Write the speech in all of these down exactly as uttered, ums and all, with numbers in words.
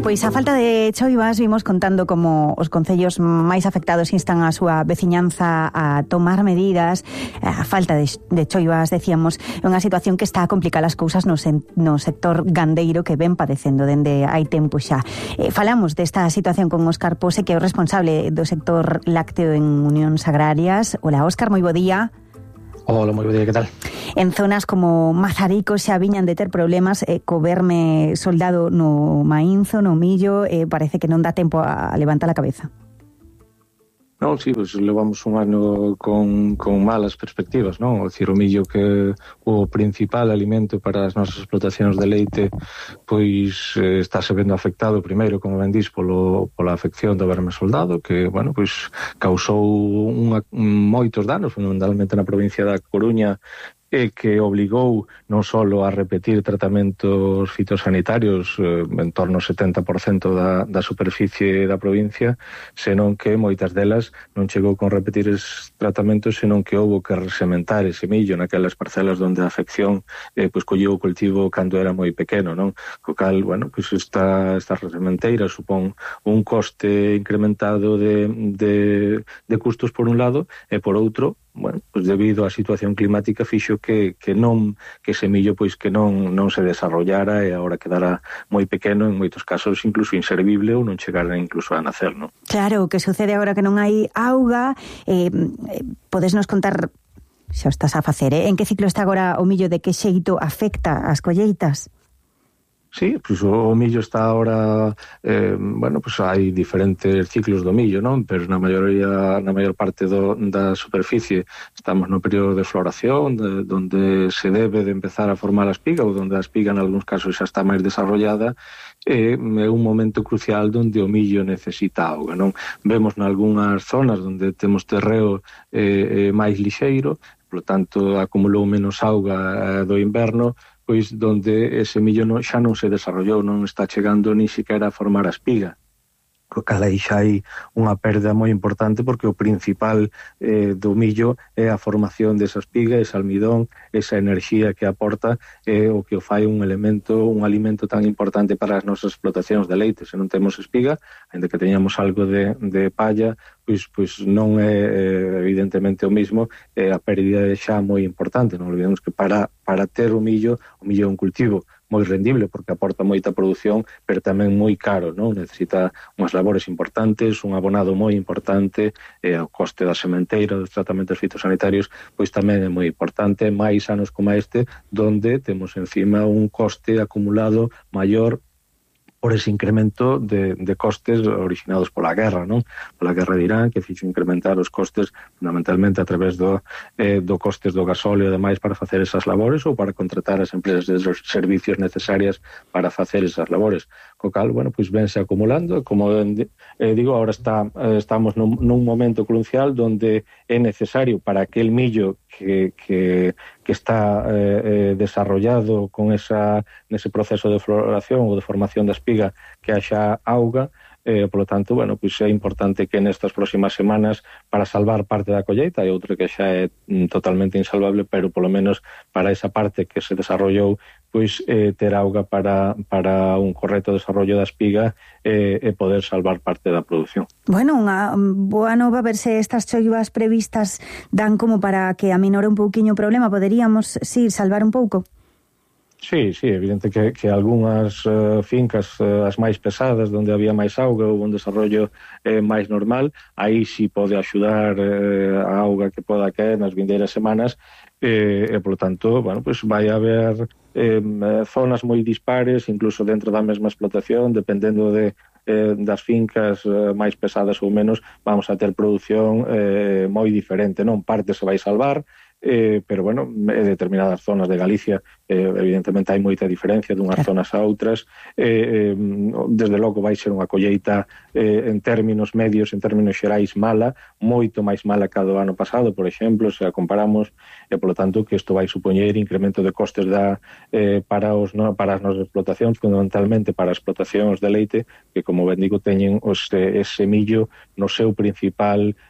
Pois a falta de choivas vimos contando como os concellos máis afectados instan a súa veciñanza a tomar medidas. A falta de, de choivas, decíamos, é unha situación que está a complicar as cousas no, sen, no sector gandeiro que ven padecendo dende hai tempo xa. Eh, falamos desta situación con Óscar Pose, que é o responsable do sector lácteo en Unións Agrarias. Hola, Óscar, moi bo día. Hola, moi bo día, que tal? En zonas como Mazarico xa viñan de ter problemas eh, co verme soldado no maínzo, no millo, eh, parece que non dá tempo a levantar a cabeza. Non, sí, pues levamos un ano con, con malas perspectivas, non? O dicir, o millo que o principal alimento para as nosas explotacións de leite, pois eh, estáse vendo afectado primeiro, como ben dís, polo, pola afección do verme soldado, que, bueno, pois causou unha, moitos danos, fundamentalmente na provincia da Coruña, e que obligou non só a repetir tratamentos fitosanitarios eh, en torno ao setenta por cento da, da superficie da provincia, senón que moitas delas non chegou con repetir esos tratamentos, senón que houbo que resementar ese millo naquelas parcelas onde a afección eh, pois colleu o cultivo cando era moi pequeno, non? Co cal, bueno, pois esta, esta resementeira supón un coste incrementado de, de, de custos por un lado, e por outro, bueno, pois debido á situación climática fixo que, que non que ese millo pois que non non se desarrollara e agora quedara moi pequeno, en moitos casos incluso inservible ou non chegara incluso a nacer, non? Claro, o que sucede agora que non hai auga, eh, podes nos contar, xa estás a facer, eh? En que ciclo está agora o millo, de que xeito afecta as colleitas? Sí, pois o millo está ahora, eh, bueno, pois hai diferentes ciclos do millo, non? Pero na maioría, na maior parte do, da superficie estamos no período de floración, de, donde se debe de empezar a formar a espiga, ou donde a espiga en algúns casos xa está máis desarrollada, e é un momento crucial onde o millo necesita auga, non? Vemos nalgúnas zonas onde temos terreo eh, eh, máis lixeiro, por tanto acumulou menos auga eh, do inverno, pois donde ese millo non, xa non se desarrollou, non está chegando ni siquiera a formar a espiga. Co cal aí xa hai unha perda moi importante, porque o principal eh, do millo é a formación desa espiga, ese almidón, esa enerxía que aporta, é eh, o que o fai un elemento, un alimento tan importante para as nosas explotacións de leite. Se non temos espiga, ainda que teñamos algo de, de palla, pois, pois non é eh, evidentemente o mismo, eh, a pérdida é xa moi importante. Non olvidemos que para, para ter o millo, o millo é un cultivo moi rendible, porque aporta moita produción, pero tamén moi caro, non? Necesita unhas labores importantes, un abonado moi importante, e o coste da sementeira, dos tratamentos fitosanitarios, pois tamén é moi importante, máis anos como este, donde temos encima un coste acumulado maior por ese incremento de, de costes originados pola guerra, non? Pola guerra de Irán, que fixo incrementar os costes fundamentalmente a través do, eh, do costes do gasóleo e demais para facer esas labores, ou para contratar as empresas de servicios necesarias para facer esas labores. Co cal, bueno, pois vense acumulando, como eh, digo, ahora está, eh, estamos nun, nun momento crucial donde é necesario para aquel millo que, que, que está eh, eh, desarrollado con esa, nese proceso de floración ou de formación da espiga, que haxa auga. Eh, por lo tanto, bueno, pois é importante que nestas próximas semanas, para salvar parte da colleita, e outra que xa é mm, totalmente insalvable, pero polo menos para esa parte que se desarrollou, pois eh, ter auga para, para un correcto desarrollo da espiga eh, e poder salvar parte da produción. Bueno, unha boa nova, ver se estas choivas previstas dan como para que aminore un pouquiño o problema. Poderíamos, sí, salvar un pouco? Sí, sí, evidente que, que algunhas uh, fincas, uh, as máis pesadas, onde había máis auga ou un desarrollo eh, máis normal, aí sí pode axudar eh, a auga que poda caer nas vindeiras semanas, eh, e, por tanto, bueno, pues vai haber eh, zonas moi dispares, incluso dentro da mesma explotación, dependendo de eh, das fincas eh, máis pesadas ou menos, vamos a ter produción eh, moi diferente, non? Parte se vai salvar, Eh, pero, bueno, en determinadas zonas de Galicia eh, evidentemente hai moita diferencia dunhas claro. zonas a outras. eh, eh, desde logo vai ser unha colleita eh, en términos medios, en términos xerais mala, moito máis mala que a do ano pasado, por exemplo, se a comparamos, e polo tanto que isto vai supoñer incremento de costes da, eh, para, os, no, para as nosas explotacións, fundamentalmente para as explotacións de leite, que, como ben digo, teñen os, eh, ese millo no seu principal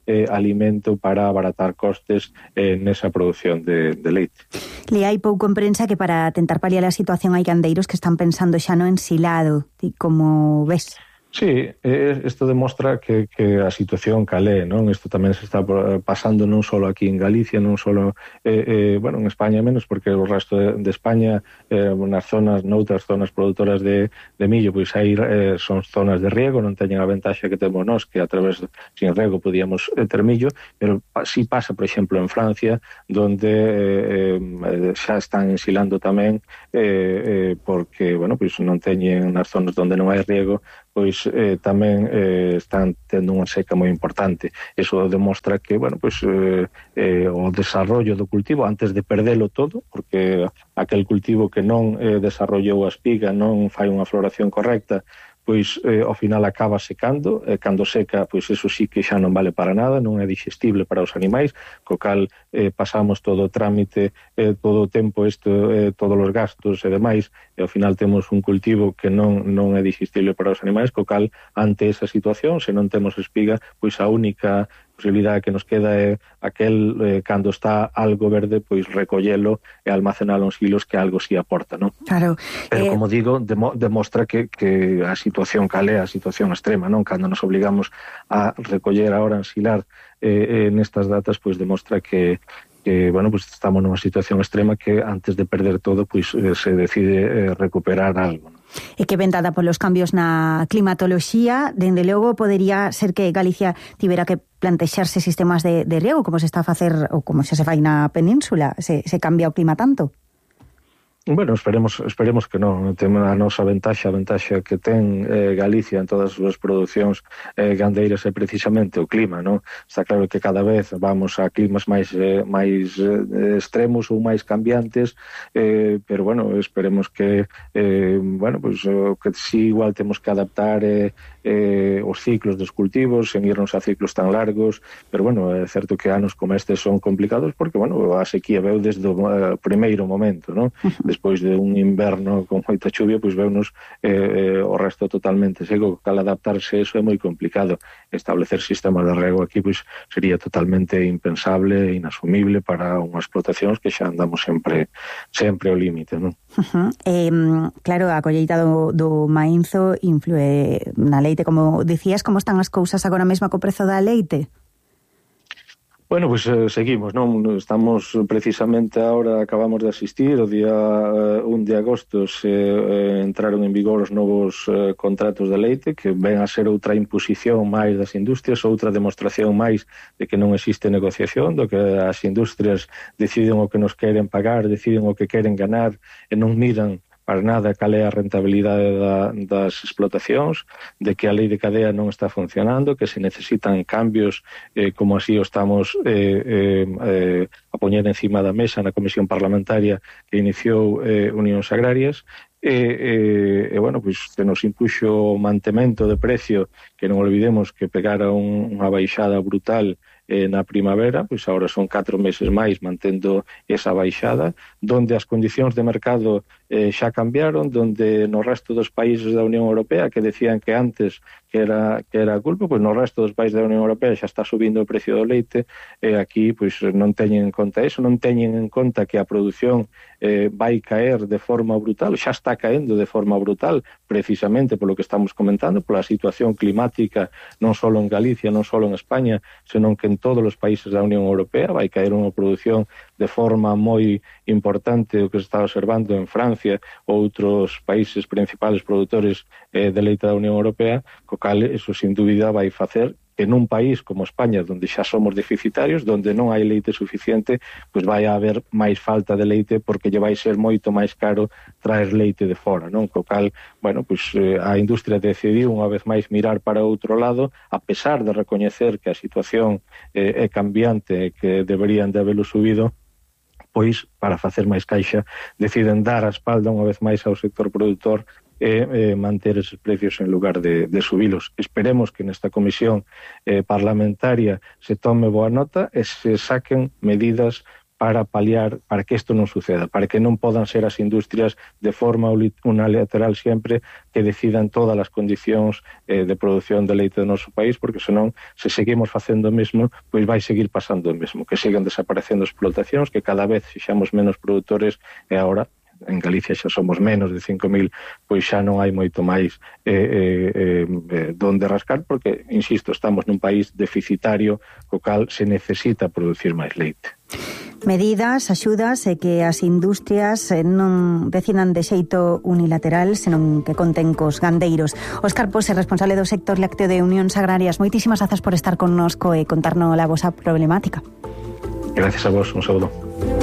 eh, alimento para abaratar costes eh, nesa produción de, de leite. Le hai pouco en prensa que para tentar paliar a situación hai gandeiros que están pensando xa no ensilado. Ti como ves? Sí, isto demostra que, que a situación calé, non? Isto tamén se está pasando non só aquí en Galicia, non só eh, eh, bueno, en España menos, porque o resto de, de España eh, nas zonas, noutras zonas produtoras de, de millo, pois aí eh, son zonas de riego, non teñen a ventaxa que temos nós, que a través de, sin riego podíamos eh, ter millo, pero si pasa, por exemplo, en Francia, donde eh, eh, xa están ensilando tamén eh, eh, porque, bueno, pois non teñen nas zonas onde non hai riego, pois eh, tamén eh, están tendo unha seca moi importante. Eso demostra que, bueno, pois eh, eh, o desarrollo do cultivo antes de perdelo todo, porque aquel cultivo que non eh, desarrollou a espiga, non fai unha floración correcta, pois eh, ao final acaba secando, e cando seca, pois eso sí que xa non vale para nada, non é digestible para os animais, co cal eh, pasamos todo o trámite, eh, todo o tempo, isto, eh, todos os gastos e demais, e ao final temos un cultivo que non, non é digestible para os animais, co cal, ante esa situación, se non temos espiga, pois a única posibilidade que nos queda é aquel, eh, cando está algo verde, pois recollelo e almacenalo en silos, que algo si aporta, non? Claro. Pero, eh... como digo, demo, demostra que, que a situación calé, a situación extrema, non? Cando nos obligamos a recoller ahora, a ensilar eh, eh, nestas datas, pois demostra que que, bueno, pues estamos nunha situación extrema que antes de perder todo, pois eh, se decide eh, recuperar algo, non? E que ventada polos cambios na climatoloxía, dende logo podería ser que Galicia tivera que plantexarse sistemas de, de riego, como se está a facer, ou como xa se fai na península, se, se cambia o clima tanto? Bueno, esperemos esperemos que non. Ten a nosa ventaxa, a ventaxa que ten eh, Galicia en todas as súas producións eh, gandeiras é precisamente o clima, non? Está claro que cada vez vamos a climas máis eh, máis eh, extremos ou máis cambiantes, eh, pero bueno, esperemos que eh, bueno, pues, o que si igual temos que adaptar eh, eh, os ciclos dos cultivos, sen irnos a ciclos tan largos, pero bueno, é certo que anos como estes son complicados porque, bueno, a sequía veu desde o uh, primeiro momento, non? Despois de un inverno con moita chuvia, pois veunos eh, o resto totalmente seco, cal adaptarse a eso é moi complicado. Establecer sistemas de rego aquí pois sería totalmente impensable e inasumible para unhas explotacións que xa andamos sempre sempre ao límite, non? Uh-huh. Eh, claro, a colleita do, do mainzo influe na leite, como dicías. Como están as cousas agora mesmo co prezo da leite? Bueno, pois pues, eh, seguimos, non? Estamos precisamente ahora, acabamos de asistir, o día eh, un de agosto se eh, entraron en vigor os novos eh, contratos de leite, que ven a ser outra imposición máis das industrias, outra demostración máis de que non existe negociación, do que as industrias deciden o que nos queren pagar, deciden o que queren ganar e non miran para nada cal é a rentabilidade da, das explotacións, de que a lei de cadea non está funcionando, que se necesitan cambios, eh, como así o estamos eh, eh, eh, a poñer encima da mesa na Comisión Parlamentaria que iniciou eh, Unións Agrarias, e, e, e bueno, pois se nos impuxo o mantemento de precio, que non olvidemos que pegara un, unha baixada brutal eh, na primavera, pois agora son catro meses máis mantendo esa baixada, donde as condicións de mercado eh, xa cambiaron, donde no resto dos países da Unión Europea, que decían que antes que era que era a culpa, pois no resto dos países da Unión Europea xa está subindo o precio do leite, e aquí pois non teñen en conta eso, non teñen en conta que a produción eh, vai caer de forma brutal, xa está caendo de forma brutal, precisamente polo que estamos comentando, pola situación climática, non só en Galicia, non só en España, senón que en todos os países da Unión Europea vai caer unha produción de forma moi importante, o que se está observando en Francia ou outros países principales produtores eh, de leite da Unión Europea, co cal eso sin dúbida vai facer que nun país como España, onde xa somos deficitarios, onde non hai leite suficiente, pois vai a haber máis falta de leite porque lle vai ser moito máis caro traer leite de fora, non? Co cal, bueno, pois a industria decidiu unha vez máis mirar para outro lado, a pesar de recoñecer que a situación eh, é cambiante e que deberían de habelo subido, pois, para facer máis caixa, deciden dar a espalda unha vez máis ao sector produtor e eh, manter esos precios en lugar de, de subilos. Esperemos que nesta comisión eh, parlamentaria se tome boa nota e se saquen medidas para paliar, para que isto non suceda, para que non podan ser as industrias de forma unilateral sempre que decidan todas as condicións eh, de produción de leite do noso país, porque senón, se seguimos facendo o mesmo, pois vai seguir pasando o mesmo, que sigan desaparecendo explotacións, que cada vez fixamos menos produtores e agora en Galicia xa somos menos de cinco mil, pois xa non hai moito máis eh, eh, eh, donde rascar, porque, insisto, estamos nun país deficitario, co cal se necesita producir máis leite. Medidas, axudas e que as industrias non decidan de xeito unilateral, senón que conten cos gandeiros. Óscar Pose, responsable do sector lácteo de Unións Agrarias, moitísimas grazas por estar connosco e contarnos a vosa problemática. Gracias a vos, un saúdo.